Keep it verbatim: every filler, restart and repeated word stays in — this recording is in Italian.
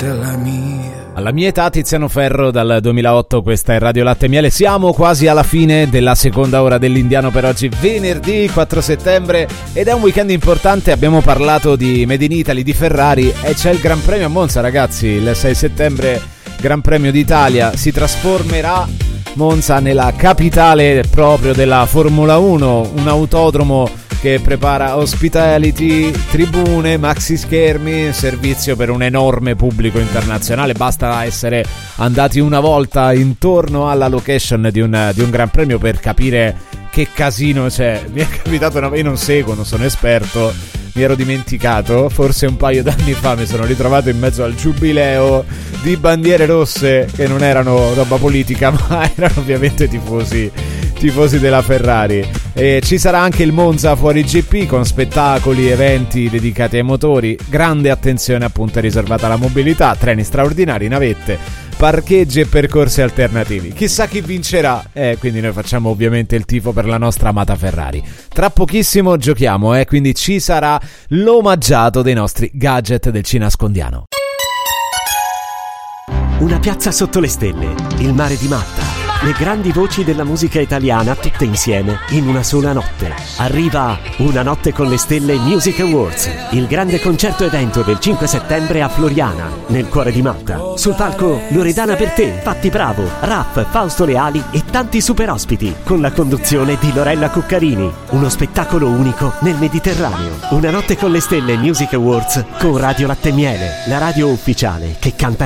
della mia. Alla mia età, Tiziano Ferro dal duemilaotto, questa è Radio Latte e Miele. Siamo quasi alla fine della seconda ora dell'Indiano per oggi, venerdì quattro settembre, ed è un weekend importante. Abbiamo parlato di Made in Italy, di Ferrari, e c'è il Gran Premio a Monza, ragazzi. Il sei settembre Gran Premio d'Italia, si trasformerà Monza nella capitale proprio della Formula uno, un autodromo che prepara hospitality, tribune, maxi schermi, servizio per un enorme pubblico internazionale. Basta essere andati una volta intorno alla location di un, di un Gran Premio per capire che casino c'è. Mi è capitato, una, io non seguo, non sono esperto, mi ero dimenticato, forse un paio d'anni fa mi sono ritrovato in mezzo al giubileo di bandiere rosse che non erano roba politica, ma erano ovviamente tifosi tifosi della Ferrari. E ci sarà anche il Monza Fuori G P con spettacoli, eventi dedicati ai motori, grande attenzione appunto è riservata alla mobilità, treni straordinari, navette, parcheggi e percorsi alternativi. Chissà chi vincerà, eh, quindi noi facciamo ovviamente il tifo per la nostra amata Ferrari. Tra pochissimo giochiamo, eh, quindi ci sarà l'omaggiato dei nostri gadget del Ci Nascondiano. Una piazza sotto le stelle, il mare di Matta, le grandi voci della musica italiana tutte insieme in una sola notte. Arriva Una notte con le stelle Music Awards, il grande concerto evento del cinque settembre a Floriana, nel cuore di Matta. Sul palco Loredana Bertè, Fatti Bravo, Raff, Fausto Leali e tanti super ospiti, con la conduzione di Lorella Cuccarini. Uno spettacolo unico nel Mediterraneo. Una notte con le stelle Music Awards con Radio Latte e Miele, la radio ufficiale che canta